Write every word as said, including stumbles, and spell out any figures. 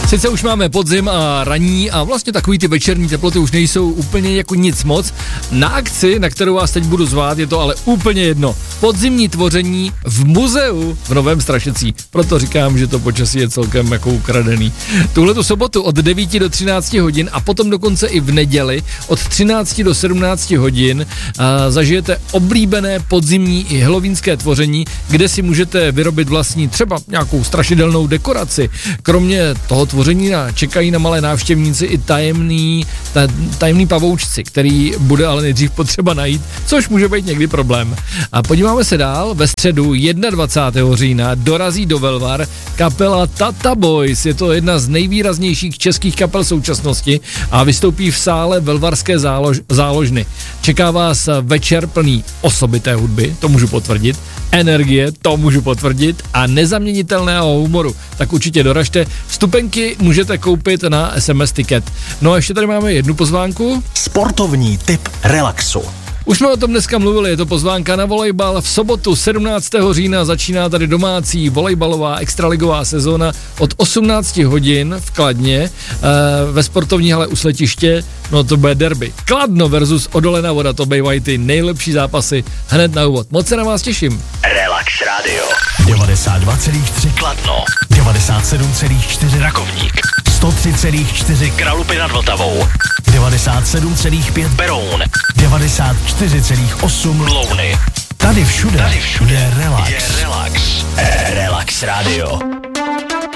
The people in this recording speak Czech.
Sice už máme podzim a ranní a vlastně takový ty večerní teploty už nejsou úplně jako nic moc. Na akci, na kterou vás teď budu zvát, je to ale úplně jedno. Podzimní tvoření v muzeu v Novém Strašecí. Proto říkám, že to počasí je celkem jako ukradený. Tuhletu sobotu od devíti do třinácti hodin a potom dokonce i v neděli od třinácti do sedmnácti hodin a zažijete oblíbené podzimní i halloweenské tvoření, kde si můžete vyrobit vlastní třeba nějakou strašidelnou dekoraci. Kromě toho tvoření na, čekají na malé návštěvníci i tajemný, ta, tajemný pavoučci, který bude ale nejdřív potřeba najít, což může být někdy problém. A podíváme se dál. Ve středu dvacátého prvního října dorazí do Velvar kapela Tata Boys. Je to jedna z nejvýraznějších českých kapel současnosti a vystoupí v sále Velvarské zálož, záložny. Čeká vás večer plný osobité hudby, to můžu potvrdit, energie, to můžu potvrdit, a nezaměnitelného humoru. Tak určitě doražte. Vstupenky můžete koupit na es em es Ticket. No a ještě tady máme jednu pozvánku. Sportovní tip relaxu. Už jsme o tom dneska mluvili, je to pozvánka na volejbal. V sobotu sedmnáctého října začíná tady domácí volejbalová extraligová sezóna od osmnácti hodin v Kladně e, ve sportovní hale u Sletiště. No to bude derby. Kladno versus Odolená Voda, to bývají ty nejlepší zápasy hned na úvod. Moc se na vás těším. Relax Radio. devadesát dva celá tři Kladno. devadesát sedm celá čtyři Rakovník. sto tři celá čtyři Kralupy nad Vltavou. devadesát sedm celá pět Beroun. devadesát čtyři celá osm Louny. Tady všude, Tady všude je relax. Je relax. Relax Radio.